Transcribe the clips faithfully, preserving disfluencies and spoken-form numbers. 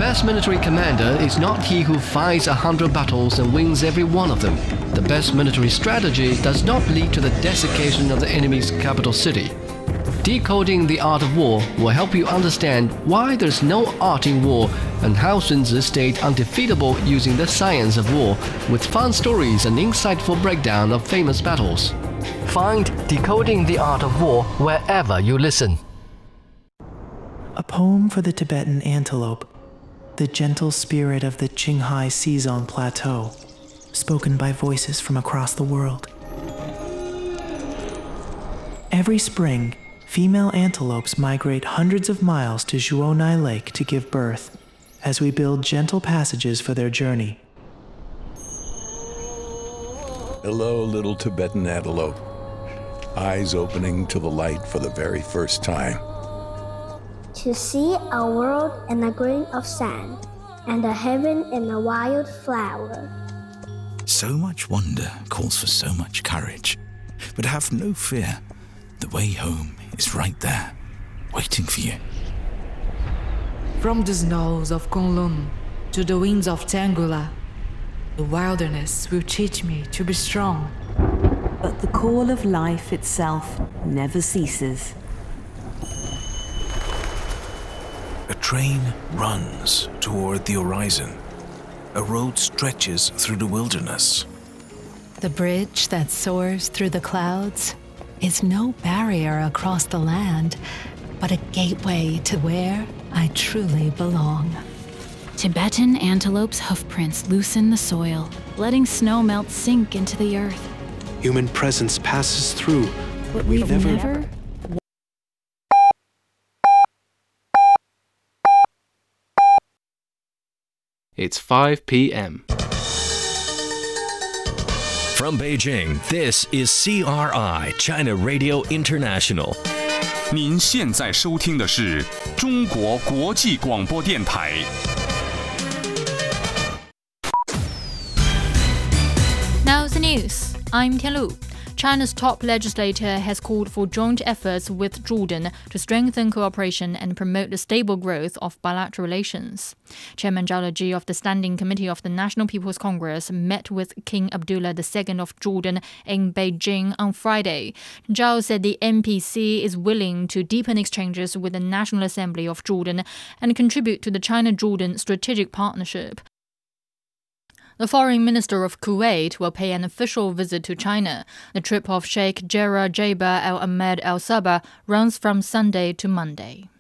best military commander is not he who fights a hundred battles and wins every one of them. The best military strategy does not lead to the desiccation of the enemy's capital city. Decoding the Art of War will help you understand why there's no art in war and how Sun Tzu stayed undefeatable using the science of war, with fun stories and insightful breakdown of famous battles. Find Decoding the Art of War wherever you listen. A poem for the Tibetan antelope, the gentle spirit of the Qinghai Xizang Plateau, spoken by voices from across the world. Every spring, female antelopes migrate hundreds of miles to Zhuonai Lake to give birth, as we build gentle passages for their journey. Hello, little Tibetan antelope. Eyes opening to the light for the very first time. To see a world in a grain of sand, and a heaven in a wild flower. So much wonder calls for so much courage. But have no fear. The way home is right there, waiting for you. From the snows of Kunlun to the winds of Tangula, the wilderness will teach me to be strong. But the call of life itself never ceases. A train runs toward the horizon. A road stretches through the wilderness. The bridge that soars through the clouds is no barrier across the land, but a gateway to where I truly belong. Tibetan antelope's hoofprints loosen the soil, letting snow melt sink into the earth. Human presence passes through, but we've, we've never... never... It's five p m From Beijing, this is C R I China Radio International. 您现在收听的是中国国际广播电台。 Now the news. I'm Tianlu. China's top legislator has called for joint efforts with Jordan to strengthen cooperation and promote the stable growth of bilateral relations. Chairman Zhao Leji of the Standing Committee of the National People's Congress met with King Abdullah the Second of Jordan in Beijing on Friday. Zhao said the N P C is willing to deepen exchanges with the National Assembly of Jordan and contribute to the China-Jordan strategic partnership. The foreign minister of Kuwait will pay an official visit to China. The trip of Sheikh Jarrah Jabir Al Ahmed Al Sabah runs from Sunday to Monday.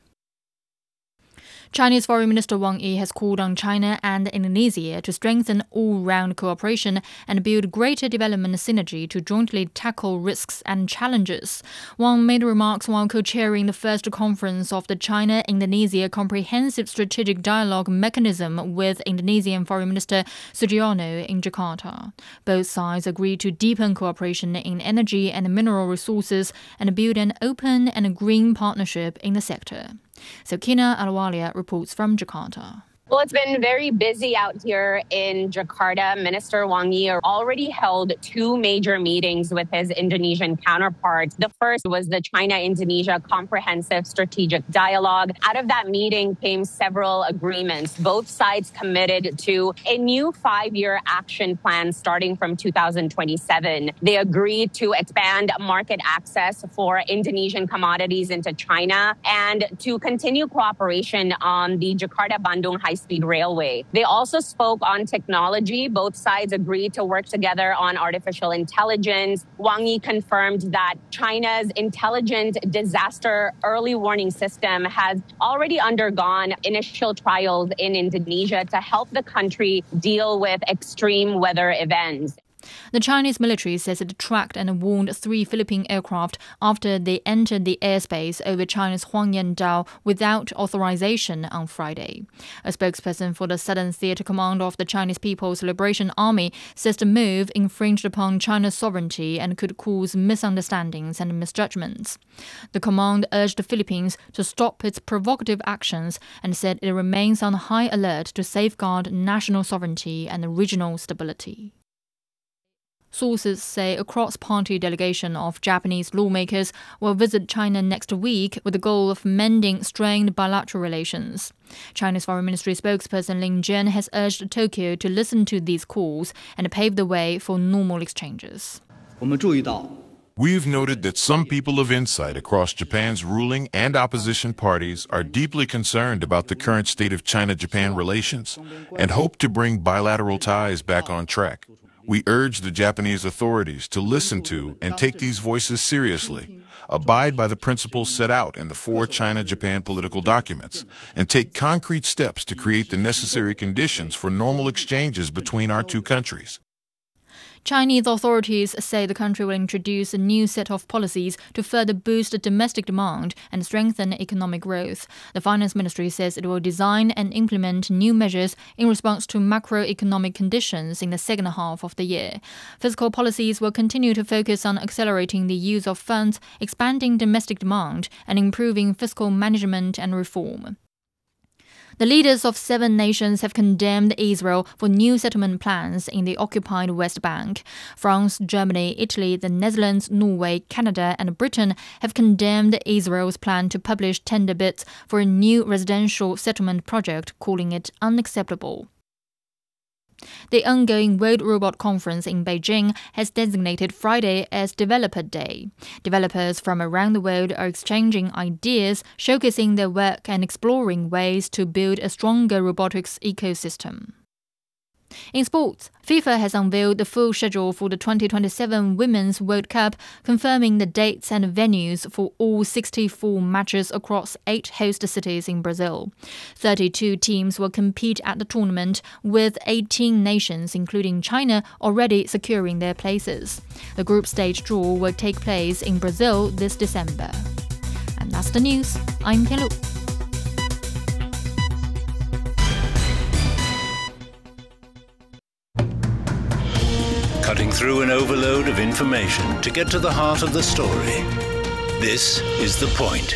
Chinese Foreign Minister Wang Yi has called on China and Indonesia to strengthen all-round cooperation and build greater development synergy to jointly tackle risks and challenges. Wang made remarks while co-chairing the first conference of the China-Indonesia Comprehensive Strategic Dialogue Mechanism with Indonesian Foreign Minister Sugiarno in Jakarta. Both sides agreed to deepen cooperation in energy and mineral resources and build an open and green partnership in the sector. Sakina Alwalia reports from Jakarta. Well, it's been very busy out here in Jakarta. Minister Wang Yi already held two major meetings with his Indonesian counterpart. The first was the China-Indonesia Comprehensive Strategic Dialogue. Out of that meeting came several agreements. Both sides committed to a new five-year action plan starting from two thousand twenty-seven. They agreed to expand market access for Indonesian commodities into China and to continue cooperation on the Jakarta-Bandung High Speed Railway. They also spoke on technology. Both sides agreed to work together on artificial intelligence. Wang Yi confirmed that China's intelligent disaster early warning system has already undergone initial trials in Indonesia to help the country deal with extreme weather events. The Chinese military says it tracked and warned three Philippine aircraft after they entered the airspace over China's Huangyan Dao without authorization on Friday. A spokesperson for the Southern Theater Command of the Chinese People's Liberation Army says the move infringed upon China's sovereignty and could cause misunderstandings and misjudgments. The command urged the Philippines to stop its provocative actions and said it remains on high alert to safeguard national sovereignty and regional stability. Sources say a cross-party delegation of Japanese lawmakers will visit China next week with the goal of mending strained bilateral relations. China's Foreign Ministry spokesperson Lin Jian has urged Tokyo to listen to these calls and pave the way for normal exchanges. We've noted that some people of insight across Japan's ruling and opposition parties are deeply concerned about the current state of China-Japan relations and hope to bring bilateral ties back on track. We urge the Japanese authorities to listen to and take these voices seriously, abide by the principles set out in the four China-Japan political documents, and take concrete steps to create the necessary conditions for normal exchanges between our two countries. Chinese authorities say the country will introduce a new set of policies to further boost domestic demand and strengthen economic growth. The Finance Ministry says it will design and implement new measures in response to macroeconomic conditions in the second half of the year. Fiscal policies will continue to focus on accelerating the use of funds, expanding domestic demand, and improving fiscal management and reform. The leaders of seven nations have condemned Israel for new settlement plans in the occupied West Bank. France, Germany, Italy, the Netherlands, Norway, Canada, and Britain have condemned Israel's plan to publish tender bids for a new residential settlement project, calling it unacceptable. The ongoing World Robot Conference in Beijing has designated Friday as Developer Day. Developers from around the world are exchanging ideas, showcasing their work and exploring ways to build a stronger robotics ecosystem. In sports, FIFA has unveiled the full schedule for the twenty twenty-seven Women's World Cup, confirming the dates and venues for all sixty-four matches across eight host cities in Brazil. thirty-two teams will compete at the tournament, with eighteen nations, including China, already securing their places. The group stage draw will take place in Brazil this December. And that's the news. I'm Tianlu. Cutting through an overload of information to get to the heart of the story. This is The Point.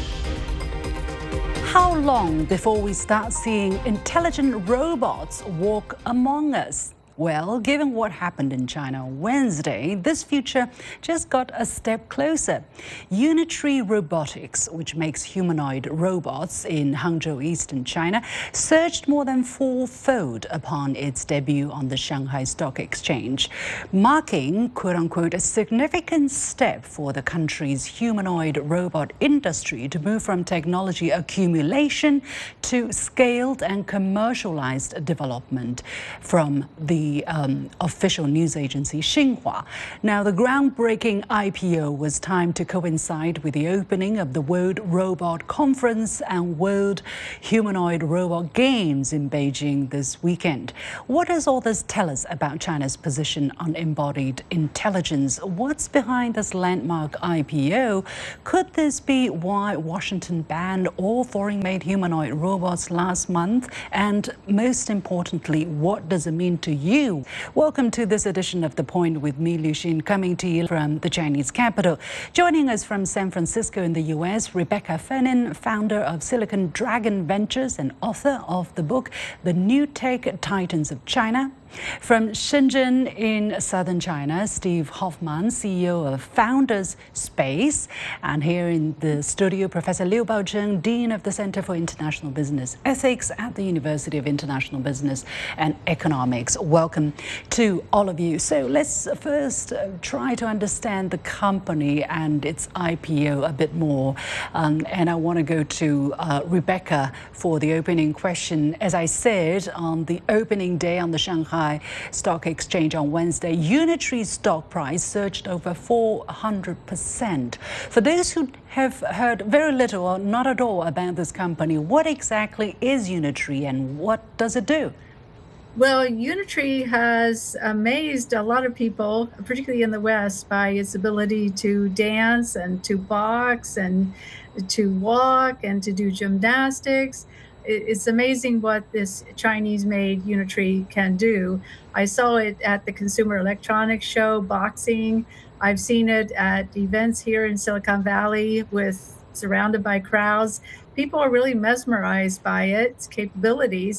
How long before we start seeing intelligent robots walk among us? Well, given what happened in China on Wednesday, this future just got a step closer. Unitree Robotics, which makes humanoid robots in Hangzhou, eastern China, surged more than fourfold upon its debut on the Shanghai Stock Exchange, marking, quote-unquote, a significant step for the country's humanoid robot industry to move from technology accumulation to scaled and commercialized development, from the The um, official news agency Xinhua. Now, the groundbreaking I P O was timed to coincide with the opening of the World Robot Conference and World Humanoid Robot Games in Beijing this weekend. What does all this tell us about China's position on embodied intelligence? What's behind this landmark I P O? Could this be why Washington banned all foreign-made humanoid robots last month? And most importantly, what does it mean to you? Welcome to this edition of The Point with me, Liu Xin, coming to you from the Chinese capital. Joining us from San Francisco in the U S, Rebecca Fernin, founder of Silicon Dragon Ventures and author of the book, The New Tech Titans of China. From Shenzhen in southern China, Steve Hoffman, C E O of Founders Space. And here in the studio, Professor Liu Baozheng, Dean of the Center for International Business Ethics at the University of International Business and Economics. Welcome to all of you. So let's first uh, try to understand the company and its I P O a bit more. Um, and I want to go to uh, Rebecca for the opening question. As I said, on the opening day on the Shanghai Stock Exchange on Wednesday, Unitree's stock price surged over four hundred percent. For those who have heard very little or not at all about this company, what exactly is Unitree and what does it do? Well, Unitree has amazed a lot of people, particularly in the West, by its ability to dance and to box and to walk and to do gymnastics. It's amazing what this Chinese-made Unitree can do. I saw it at the Consumer Electronics Show, boxing. I've seen it at events here in Silicon Valley with surrounded by crowds. People are really mesmerized by its capabilities.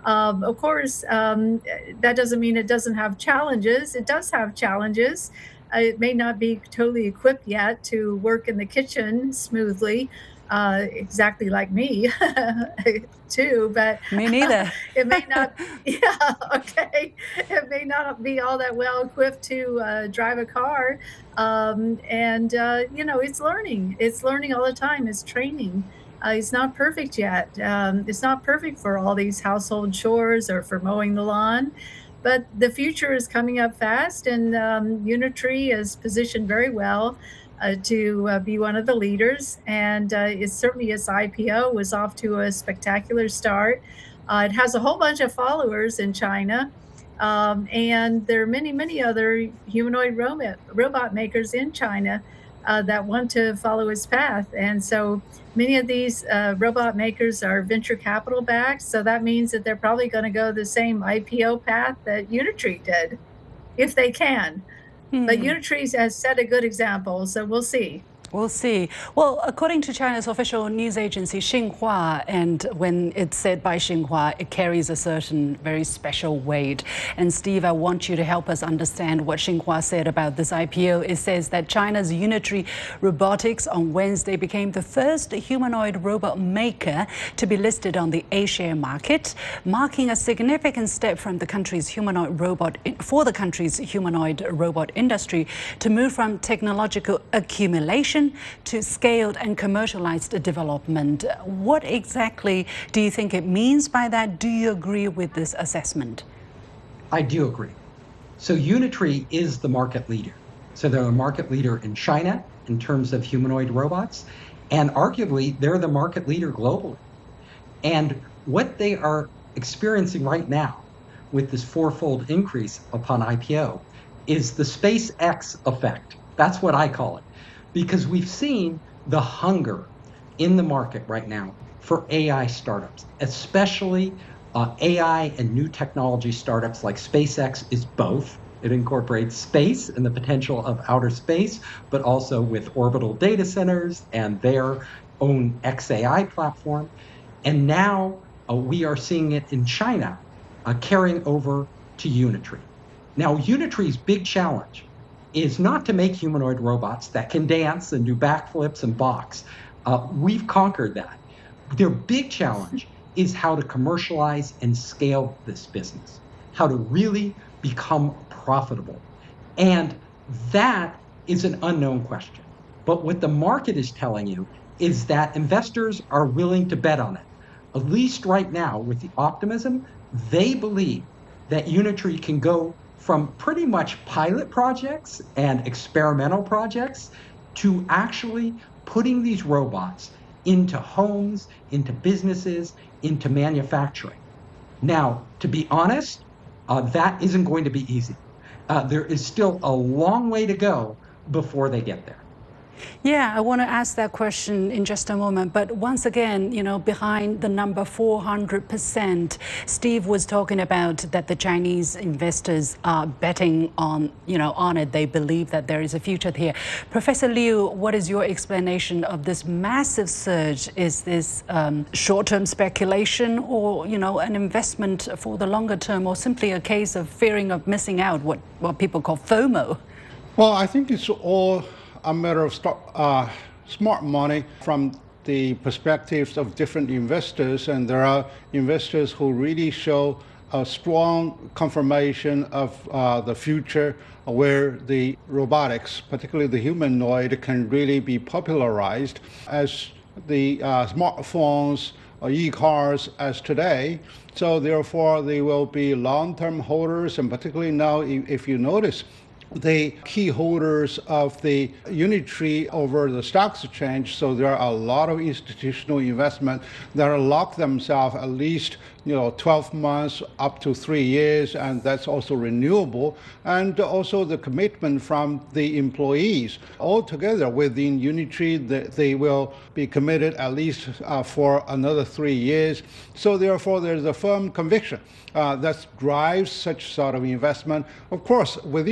Um, of course, um, that doesn't mean it doesn't have challenges. It does have challenges. Uh, it may not be totally equipped yet to work in the kitchen smoothly, uh, exactly like me, too. But me neither. It may not. Yeah, okay. It may not be all that well equipped to uh, drive a car, um, and uh, you know, it's learning. It's learning all the time. It's training. Uh, it's not perfect yet. Um, it's not perfect for all these household chores or for mowing the lawn. But the future is coming up fast, and um, Unitree is positioned very well uh, to uh, be one of the leaders. And uh, it's certainly its I P O was off to a spectacular start. Uh, it has a whole bunch of followers in China, um, and there are many, many other humanoid robot, robot makers in China uh, that want to follow its path. And so many of these uh, robot makers are venture capital backed, so that means that they're probably going to go the same I P O path that Unitree did, if they can. Hmm. But Unitree has set a good example, so we'll see. We'll see. Well, according to China's official news agency, Xinhua, and when it's said by Xinhua, it carries a certain very special weight. And Steve, I want you to help us understand what Xinhua said about this I P O. It says that China's Unitree Robotics on Wednesday became the first humanoid robot maker to be listed on the A-share market, marking a significant step from the country's humanoid robot for the country's humanoid robot industry to move from technological accumulation to scaled and commercialized development. What exactly do you think it means by that? Do you agree with this assessment? I do agree. So Unitree is the market leader. So they're a market leader in China in terms of humanoid robots, and arguably they're the market leader globally. And what they are experiencing right now with this fourfold increase upon I P O is the SpaceX effect. That's what I call it. Because we've seen the hunger in the market right now for A I startups, especially uh, A I and new technology startups like SpaceX is both. It incorporates space and the potential of outer space, but also with orbital data centers and their own X A I platform. And now uh, we are seeing it in China uh, carrying over to Unitree. Now, Unitree's big challenge is not to make humanoid robots that can dance and do backflips and box. Uh, we've conquered that. Their big challenge is how to commercialize and scale this business, how to really become profitable. And that is an unknown question. But what the market is telling you is that investors are willing to bet on it. At least right now, with the optimism, they believe that Unitree can go from pretty much pilot projects and experimental projects to actually putting these robots into homes, into businesses, into manufacturing. Now, to be honest, uh, that isn't going to be easy. Uh, there is still a long way to go before they get there. Yeah, I want to ask that question in just a moment. But once again, you know, behind the number four hundred percent, Steve was talking about that the Chinese investors are betting on, you know, on it. They believe that there is a future here. Professor Liu, what is your explanation of this massive surge? Is this um, short-term speculation or, you know, an investment for the longer term, or simply a case of fearing of missing out, what, what people call FOMO? Well, I think it's all a matter of stock, uh, smart money from the perspectives of different investors, and there are investors who really show a strong confirmation of uh, the future where the robotics, particularly the humanoid, can really be popularized as the uh, smartphones or e-cars as today. So therefore they will be long-term holders, and particularly now if you notice, the key holders of the Unitree over the stock exchange, so there are a lot of institutional investment that are locked themselves at least, you know, twelve months up to three years, and that's also renewable, and also the commitment from the employees. Altogether within Unitree, they, they will be committed at least uh, for another three years. So therefore, there's a firm conviction uh, that drives such sort of investment, of course, within which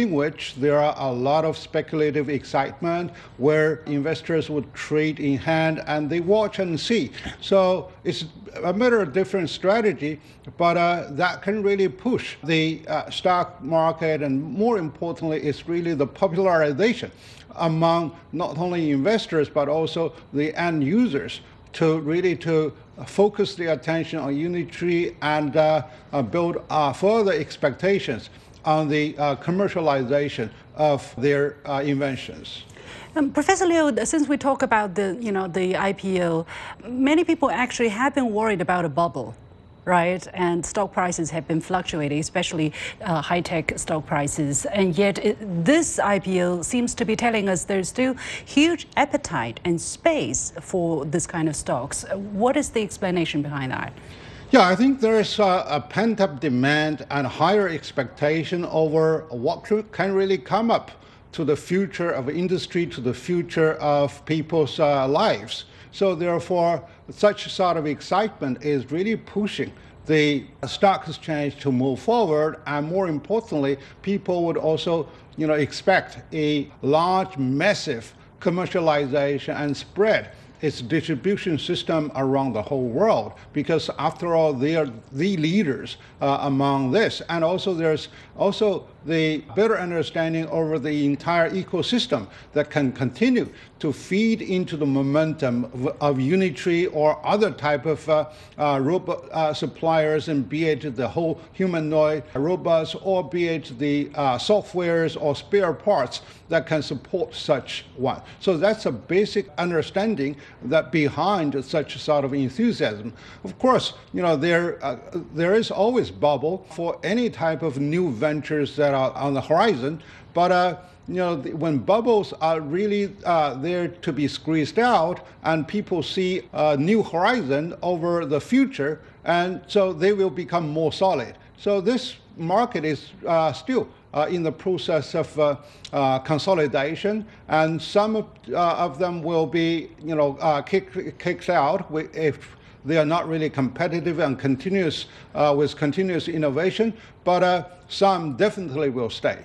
which there are a lot of speculative excitement where investors would trade in hand and they watch and see. So it's a matter of different strategy, but uh, that can really push the uh, stock market, and more importantly, it's really the popularization among not only investors but also the end users to really to focus their attention on Unitree and uh, uh, build uh, further expectations on the uh, commercialization of their uh, inventions. Um, Professor Liu, since we talk about the, you know, the I P O, many people actually have been worried about a bubble, right? And stock prices have been fluctuating, especially uh, high-tech stock prices. And yet it, this I P O seems to be telling us there's still huge appetite and space for this kind of stocks. What is the explanation behind that? Yeah, I think there's a, a pent-up demand and higher expectation over what can really come up to the future of industry, to the future of people's uh, lives. So therefore, such sort of excitement is really pushing the stock exchange to move forward, and more importantly, people would also, you know, expect a large, massive commercialization and spread its distribution system around the whole world, because after all, they are the leaders uh, among this. And also there's also the better understanding over the entire ecosystem that can continue to feed into the momentum of, of Unitree or other type of uh, uh, robot uh, suppliers, and be it the whole humanoid robots or be it the uh, softwares or spare parts that can support such one. So that's a basic understanding that behind such sort of enthusiasm. Of course, you know, there uh, there is always bubble for any type of new ventures that are on the horizon, but uh, you know, when bubbles are really uh, there to be squeezed out, and people see a new horizon over the future, and so they will become more solid. So this market is uh, still uh, in the process of uh, uh, consolidation, and some of, uh, of them will be, you know, uh, kick, kicked out if they are not really competitive and continuous uh, with continuous innovation, but uh, some definitely will stay.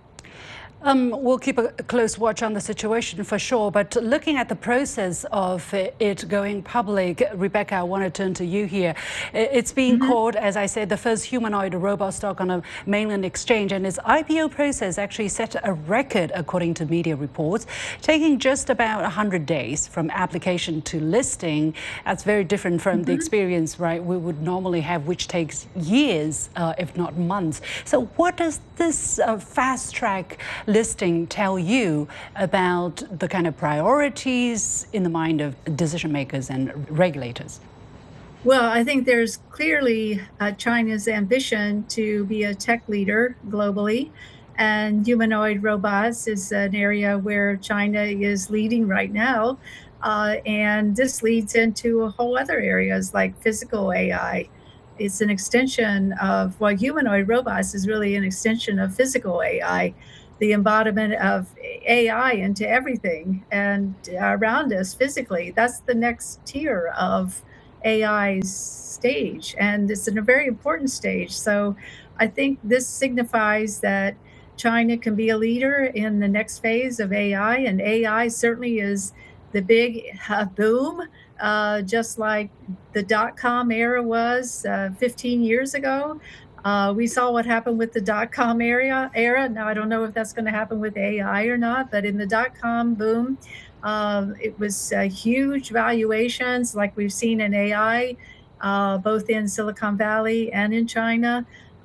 Um, we'll keep a close watch on the situation for sure, but looking at the process of it going public, Rebecca, I want to turn to you here. It's being mm-hmm. called, as I said, the first humanoid robot stock on a mainland exchange, and its I P O process actually set a record according to media reports, taking just about one hundred days from application to listing. That's very different from mm-hmm. the experience, right, we would normally have, which takes years, uh, if not months. So what does this uh, fast-track listing tell you about the kind of priorities in the mind of decision makers and regulators? Well, I think there's clearly uh, China's ambition to be a tech leader globally, and humanoid robots is an area where China is leading right now. Uh, and this leads into a whole other areas like physical A I. It's an extension of, well, humanoid robots is really an extension of physical A I. The embodiment of A I into everything and around us physically. That's the next tier of A I's stage, and it's in a very important stage. So I think this signifies that China can be a leader in the next phase of A I, and A I certainly is the big uh, boom, uh, just like the dot-com era was uh, fifteen years ago. Uh, we saw what happened with the dot-com era, era. Now, I don't know if that's going to happen with A I or not, but in the dot-com boom, uh, it was uh, huge valuations like we've seen in A I, uh, both in Silicon Valley and in China.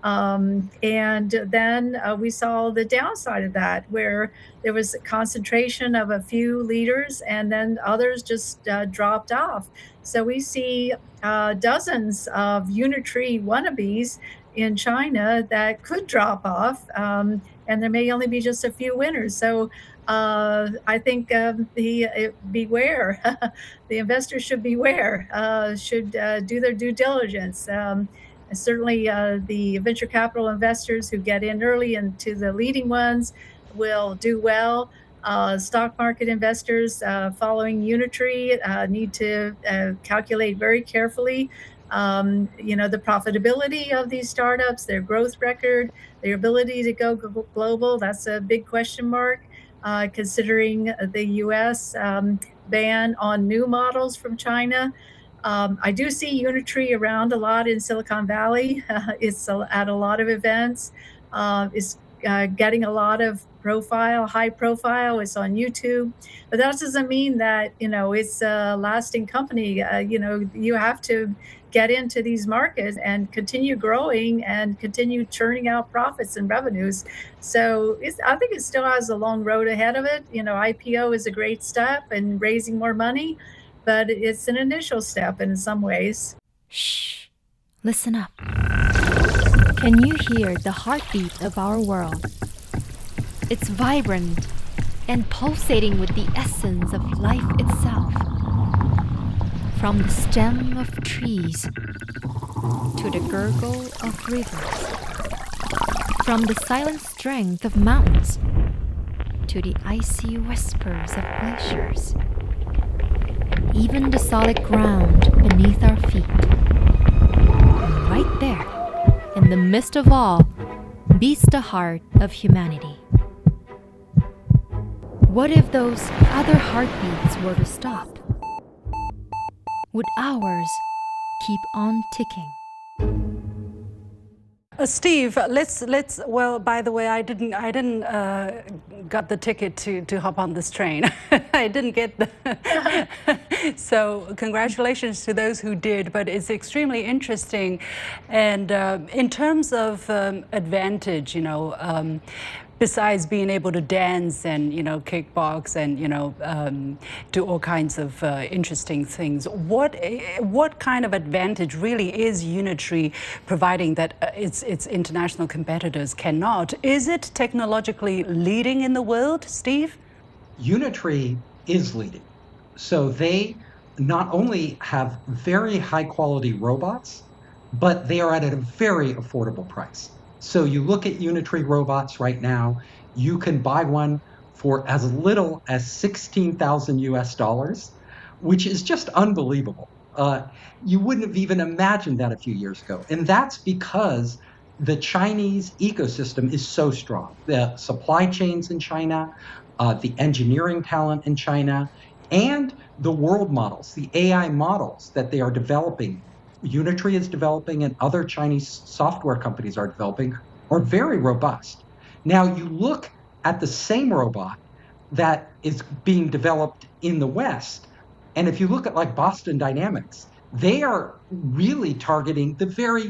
Um, and then uh, we saw the downside of that, where there was a concentration of a few leaders and then others just uh, dropped off. So we see uh, dozens of Unitree wannabes in China that could drop off, um, and there may only be just a few winners. So uh, I think um, the uh, beware, the investors should beware, uh, should uh, do their due diligence. Um, and certainly uh, the venture capital investors who get in early into the leading ones will do well. Uh, stock market investors uh, following Unitree uh, need to uh, calculate very carefully Um, you know, the profitability of these startups, their growth record, their ability to go global, that's a big question mark, uh, considering the U S um, ban on new models from China. Um, I do see Unitree around a lot in Silicon Valley. Uh, it's a, at a lot of events. Uh, it's uh, getting a lot of profile, high profile. It's on YouTube, but that doesn't mean that, you know, it's a lasting company. Uh, you know, you have to get into these markets and continue growing and continue churning out profits and revenues. So it's, I think it still has a long road ahead of it. You know, I P O is a great step in raising more money, but it's an initial step in some ways. Shh, listen up. Can you hear the heartbeat of our world? It's vibrant and pulsating with the essence of life itself. From the stem of trees to the gurgle of rivers, from the silent strength of mountains to the icy whispers of glaciers, even the solid ground beneath our feet. And right there, in the midst of all, beats the heart of humanity. What if those other heartbeats were to stop? Would ours keep on ticking? Uh, Steve, let's let's. Well, by the way, I didn't I didn't uh, got the ticket to to hop on this train. I didn't get the. So congratulations to those who did. But it's extremely interesting, and uh, in terms of um, advantage, you know. Um, Besides being able to dance and, you know, kickbox and, you know, um, do all kinds of uh, interesting things, what what kind of advantage really is Unitree providing that uh, its its international competitors cannot? Is it technologically leading in the world, Steve? Unitree is leading. So they not only have very high quality robots, but they are at a very affordable price. So you look at Unitree robots right now, you can buy one for as little as sixteen thousand U S dollars, which is just unbelievable. Uh, you wouldn't have even imagined that a few years ago. And that's because the Chinese ecosystem is so strong. The supply chains in China, uh, the engineering talent in China, and the world models, the A I models that they are developing, Unitree is developing and other Chinese software companies are developing, are very robust. Now you look at the same robot that is being developed in the West, and if you look at like Boston Dynamics, they are really targeting the very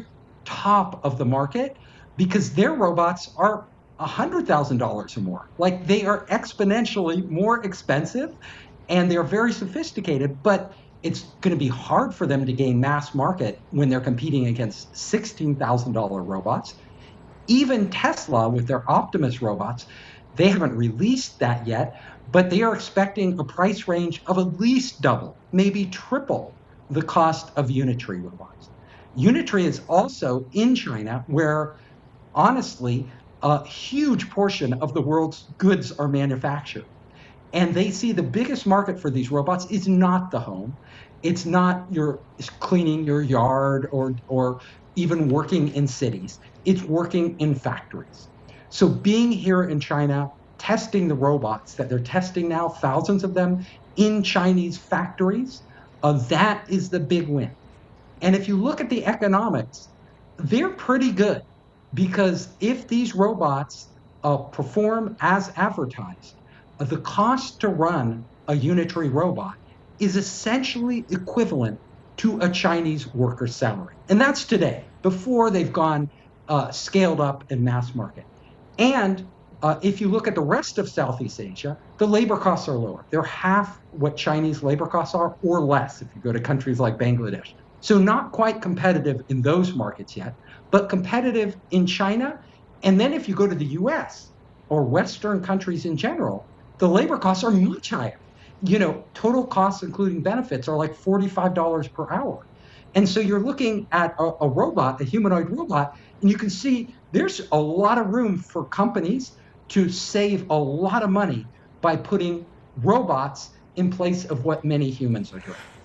top of the market because their robots are one hundred thousand dollars or more. Like they are exponentially more expensive and they're very sophisticated, but it's going to be hard for them to gain mass market when they're competing against sixteen thousand dollar robots. Even Tesla with their Optimus robots, they haven't released that yet, but they are expecting a price range of at least double, maybe triple the cost of Unitree robots. Unitree is also in China where, honestly, a huge portion of the world's goods are manufactured. And they see the biggest market for these robots is not the home. It's not your cleaning your yard or, or even working in cities. It's working in factories. So being here in China, testing the robots that they're testing now, thousands of them in Chinese factories, uh, that is the big win. And if you look at the economics, they're pretty good because if these robots uh, perform as advertised, the cost to run a Unitree robot is essentially equivalent to a Chinese worker's salary. And that's today, before they've gone uh, scaled up in mass market. And uh, if you look at the rest of Southeast Asia, the labor costs are lower. They're half what Chinese labor costs are or less if you go to countries like Bangladesh. So not quite competitive in those markets yet, but competitive in China. And then if you go to the U S or Western countries in general, the labor costs are much higher. You know, total costs, including benefits, are like forty-five dollars per hour. And so you're looking at a, a robot, a humanoid robot, and you can see there's a lot of room for companies to save a lot of money by putting robots in place of what many humans are doing.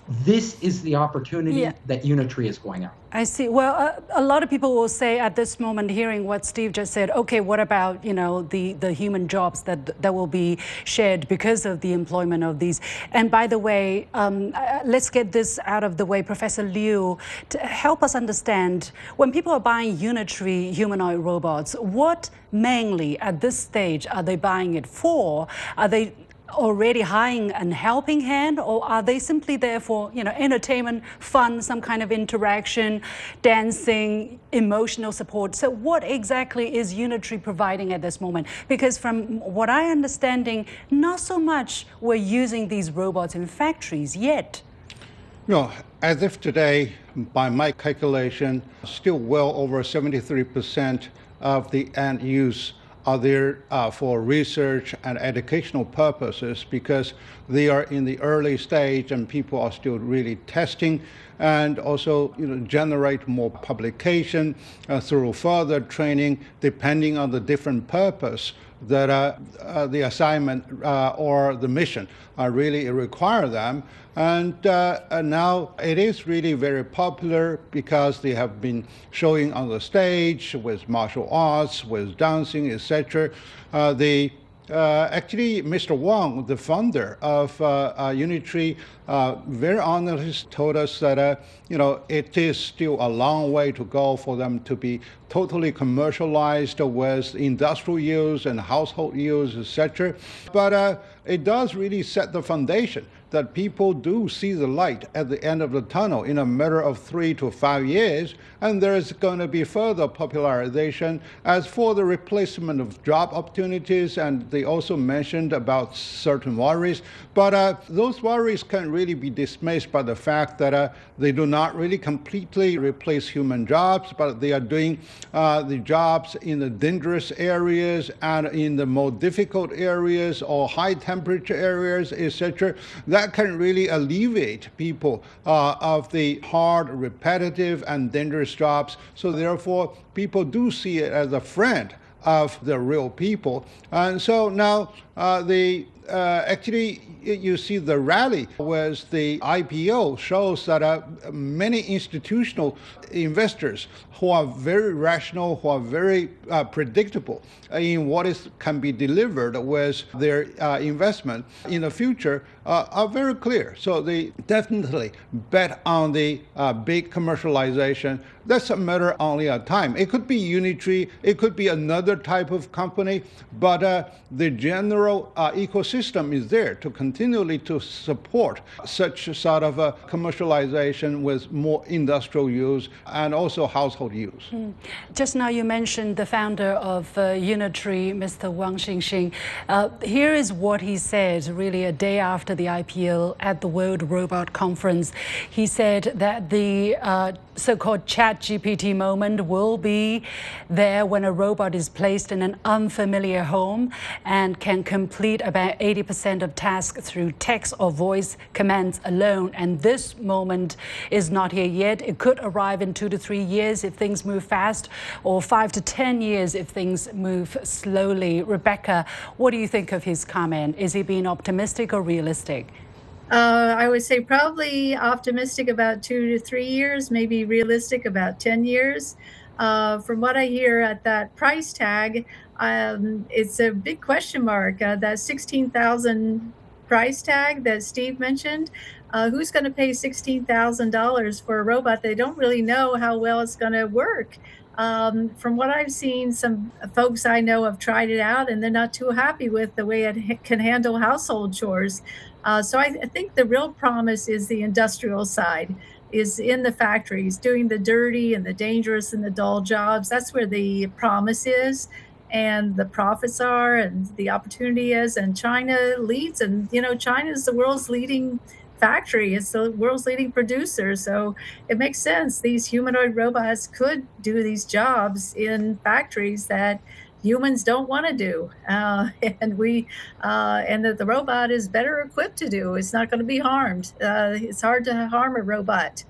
This is the opportunity Yeah. that Unitree is going after. I see. Well, uh, a lot of people will say at this moment, hearing what Steve just said, okay, what about, you know, the, the human jobs that that will be shared because of the employment of these? And by the way, um, uh, let's get this out of the way. Professor Liu, to help us understand, when people are buying Unitree humanoid robots, what mainly at this stage are they buying it for? Are they already hiring a helping hand, or are they simply there for, you know, entertainment, fun, some kind of interaction, dancing, emotional support? So what exactly is Unitree providing at this moment? Because from what I understanding, not so much we're using these robots in factories yet. No, as if today, by my calculation, still well over seventy-three percent of the end use are there uh, for research and educational purposes, because they are in the early stage and people are still really testing, and also, you know, generate more publication uh, through further training, depending on the different purpose that uh, uh, the assignment uh, or the mission uh, really require them. And, uh, and now it is really very popular because they have been showing on the stage with martial arts, with dancing, et cetera. Uh, the Uh, actually, Mister Wang, the founder of uh, uh, Unitree, uh, very honestly told us that uh, you know, it is still a long way to go for them to be totally commercialized with industrial use and household use, et cetera. But uh, it does really set the foundation that people do see the light at the end of the tunnel in a matter of three to five years, and there's going to be further popularization. As for the replacement of job opportunities, and they also mentioned about certain worries, but uh, those worries can really be dismissed by the fact that uh, they do not really completely replace human jobs, but they are doing uh, the jobs in the dangerous areas and in the more difficult areas or high temperature areas, et cetera. That can really alleviate people uh, of the hard, repetitive, and dangerous jobs. So therefore, people do see it as a friend of the real people. And so now uh, the uh, actually you see the rally with the I P O shows that uh, many institutional investors who are very rational, who are very uh, predictable in what is can be delivered with their uh, investment in the future uh, are very clear. So they definitely bet on the uh, big commercialization. That's a matter only of time. It could be Unitree, it could be another type of company, but uh, the general uh, ecosystem is there to continually to support such sort of a commercialization with more industrial use and also household use. Mm. Just now you mentioned the founder of uh, Unitree, Mister Wang Xingxing. Uh, here is what he said really a day after the I P O at the World Robot Conference. He said that the uh, so-called Chat G P T moment will be there when a robot is placed in an unfamiliar home and can complete about eighty percent of tasks through text or voice commands alone. And this moment is not here yet. It could arrive in two to three years if things move fast, or five to ten years if things move slowly. Rebecca, what do you think of his comment? Is he being optimistic or realistic? Uh, I would say probably optimistic about two to three years, maybe realistic about ten years. Uh, from what I hear at that price tag, um, it's a big question mark. Uh, that sixteen thousand price tag that Steve mentioned, uh, who's going to pay sixteen thousand dollars for a robot? They don't really know how well it's going to work. Um, from what I've seen, some folks I know have tried it out and they're not too happy with the way it can handle household chores. Uh, so I, th- I think the real promise is the industrial side, is in the factories, doing the dirty and the dangerous and the dull jobs. That's where the promise is, and the profits are, and the opportunity is. And China leads, and you know, China is the world's leading factory. It's the world's leading producer. So it makes sense. These humanoid robots could do these jobs in factories that humans don't want to do, uh, and we uh, and that the robot is better equipped to do. It's not going to be harmed. Uh, it's hard to harm a robot.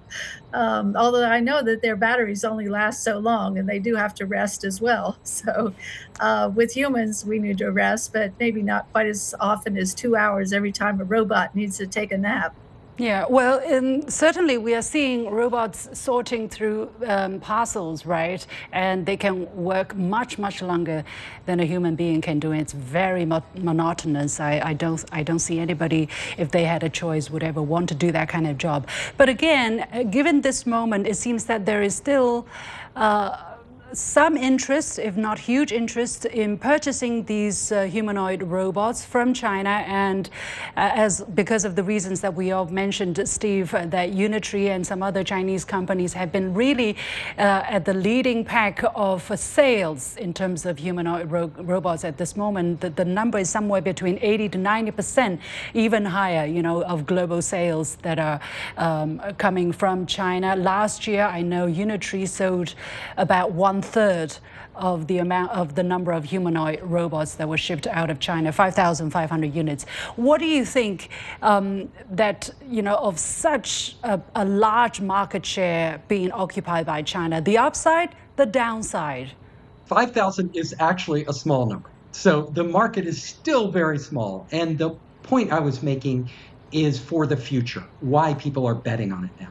um, although I know that their batteries only last so long, and they do have to rest as well. So uh, with humans, we need to rest, but maybe not quite as often as two hours every time a robot needs to take a nap. Yeah, well, um, certainly we are seeing robots sorting through um, parcels, right? And they can work much, much longer than a human being can do. And it's very mo- monotonous. I, I don't, I don't see anybody, if they had a choice, would ever want to do that kind of job. But again, uh, given this moment, it seems that there is still Uh, some interest, if not huge interest, in purchasing these uh, humanoid robots from China, and uh, as because of the reasons that we all mentioned, Steve, uh, that Unitree and some other Chinese companies have been really uh, at the leading pack of uh, sales in terms of humanoid ro- robots at this moment. The, the number is somewhere between eighty to ninety percent, even higher, you know, of global sales that are um, coming from China. Last year, I know Unitree sold about one third of the amount of the number of humanoid robots that were shipped out of China, five thousand five hundred units. What do you think um, that, you know, of such a, a large market share being occupied by China, the upside, the downside? five thousand is actually a small number. So the market is still very small. And the point I was making is for the future, why people are betting on it now.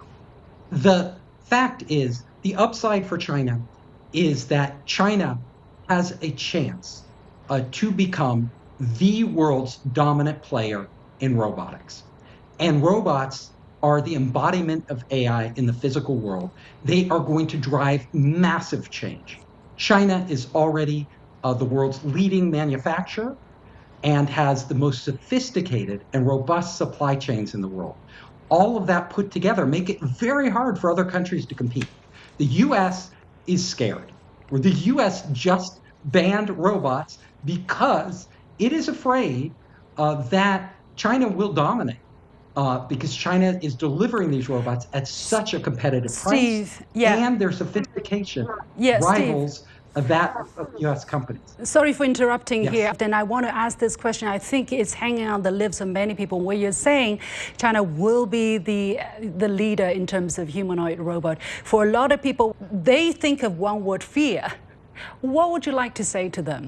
The fact is, the upside for China is that China has a chance uh, to become the world's dominant player in robotics. And robots are the embodiment of A I in the physical world. They are going to drive massive change. China is already uh, the world's leading manufacturer and has the most sophisticated and robust supply chains in the world. All of that put together make it very hard for other countries to compete. The U S is scared. The U S just banned robots because it is afraid uh, that China will dominate uh, because China is delivering these robots at such a competitive Steve, price, yeah. and their sophistication yeah, rivals Steve. that of U S companies. Sorry for interrupting yes. here. Then I want to ask this question. I think it's hanging on the lips of many people, where you're saying China will be the the leader in terms of humanoid robot. For a lot of people, they think of one word: fear. What would you like to say to them?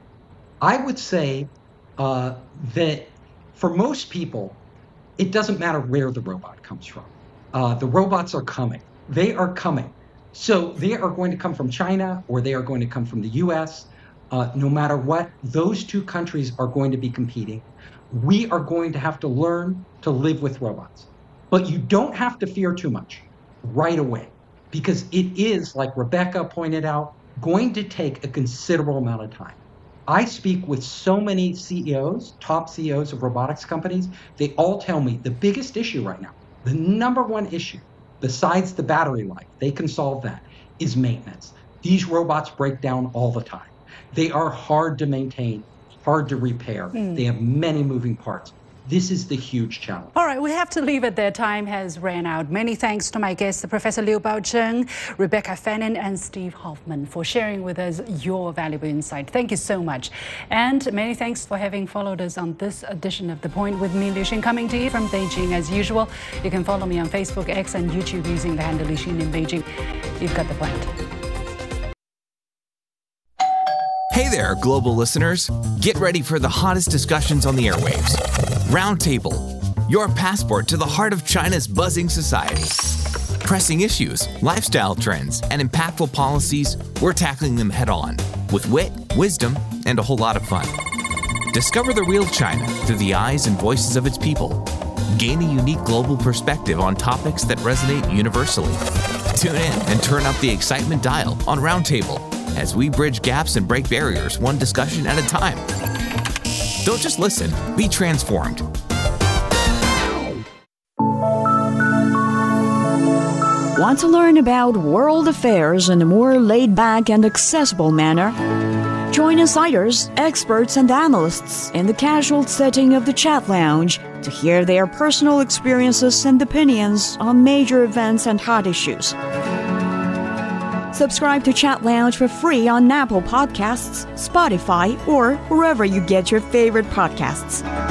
I would say uh, that for most people, it doesn't matter where the robot comes from. Uh, the robots are coming. They are coming. So they are going to come from China, or they are going to come from the U S. Uh, no matter what, those two countries are going to be competing. We are going to have to learn to live with robots. But you don't have to fear too much right away, because it is, like Rebecca pointed out, going to take a considerable amount of time. I speak with so many C E Os, top C E Os of robotics companies. They all tell me the biggest issue right now, the number one issue, besides the battery life, they can solve that, is maintenance. These robots break down all the time. They are hard to maintain, hard to repair. Mm. They have many moving parts. This is the huge challenge. All right, we have to leave it there. Time has ran out. Many thanks to my guests, Professor Liu Baozheng, Rebecca Fannin, and Steve Hoffman, for sharing with us your valuable insight. Thank you so much. And many thanks for having followed us on this edition of The Point with me, Liu Xin, coming to you from Beijing as usual. You can follow me on Facebook, X, and YouTube using the handle Liu Xin in Beijing. You've got the point. Hey there, global listeners. Get ready for the hottest discussions on the airwaves. Roundtable, your passport to the heart of China's buzzing society. Pressing issues, lifestyle trends, and impactful policies, we're tackling them head on with wit, wisdom, and a whole lot of fun. Discover the real China through the eyes and voices of its people. Gain a unique global perspective on topics that resonate universally. Tune in and turn up the excitement dial on Roundtable as we bridge gaps and break barriers one discussion at a time. Don't just listen, be transformed. Want to learn about world affairs in a more laid-back and accessible manner? Join insiders, experts, and analysts in the casual setting of the Chat Lounge to hear their personal experiences and opinions on major events and hot issues. Subscribe to Chat Lounge for free on Apple Podcasts, Spotify, or wherever you get your favorite podcasts.